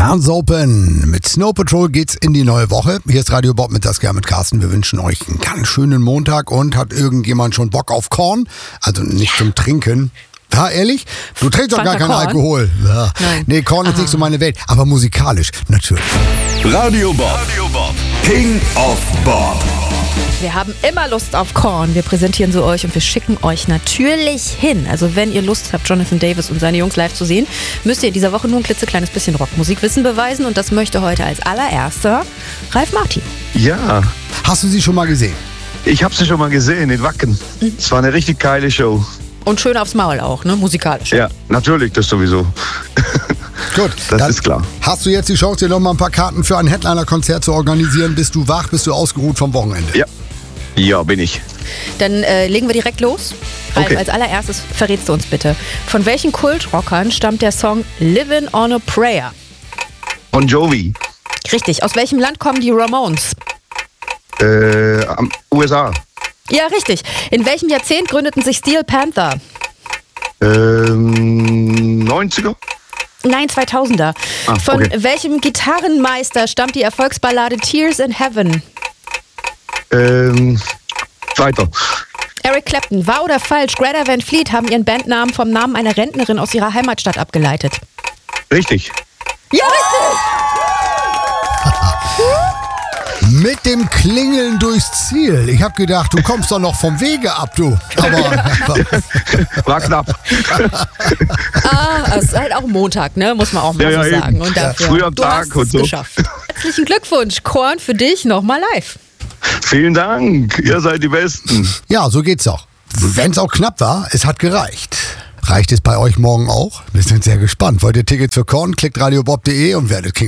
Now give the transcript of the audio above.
Hands Open. Mit Snow Patrol geht's in die neue Woche. Hier ist Radio Bob mit Das Gern mit Carsten. Wir wünschen euch einen ganz schönen Montag. Und hat irgendjemand schon Bock auf Korn? Also nicht zum Trinken. Ja, ehrlich? Du trinkst doch gar keinen Alkohol. Ja. Nein. Nee, Korn ist nicht so meine Welt. Aber musikalisch, natürlich. Radio Bob. King of Bob. Wir haben immer Lust auf Korn. Wir präsentieren sie euch und wir schicken euch natürlich hin. Also wenn ihr Lust habt, Jonathan Davis und seine Jungs live zu sehen, müsst ihr in dieser Woche nur ein klitzekleines bisschen Rockmusikwissen beweisen. Und das möchte heute als allererster Ralf Martin. Ja, Hast du sie schon mal gesehen? ich habe sie schon mal gesehen in Wacken. Es war eine richtig geile Show. Und schön aufs Maul auch, ne? Musikalisch. Ja, natürlich, das sowieso. Gut, Das dann ist klar. hast du jetzt die Chance, dir noch mal ein paar Karten für ein Headliner-Konzert zu organisieren. Bist du wach, bist du ausgeruht vom Wochenende? Ja, bin ich. Dann legen wir direkt los. Ralf, Okay. als allererstes verrätst du uns bitte. Von welchen Kultrockern stammt der Song Livin' on a Prayer? Bon Jovi, Richtig. Aus welchem Land kommen die Ramones? USA, Ja, richtig. In welchem Jahrzehnt gründeten sich Steel Panther? 90er, Nein, 2000er. Ah, Von okay. welchem Gitarrenmeister stammt die Erfolgsballade Tears in Heaven? weiter. Eric Clapton. Wahr oder falsch? Greta Van Fleet haben ihren Bandnamen vom Namen einer Rentnerin aus ihrer Heimatstadt abgeleitet. Richtig. Ja, richtig! Mit dem Klingeln durchs Ziel. Ich habe gedacht, du kommst doch noch vom Wege ab, du. Aber War knapp. Es ist halt auch Montag, ne? Muss man auch mal Ja, so ja, sagen. eben. Und dafür, Früh am du Tag hast und es so. geschafft. Herzlichen Glückwunsch, Korn, für dich nochmal live. Vielen Dank, ihr seid die Besten. ja, so geht's doch. Wenn es auch knapp war, es hat gereicht. Reicht es bei euch morgen auch? Wir sind sehr gespannt. Wollt ihr Tickets für Korn? Klickt radiobob.de und werdet King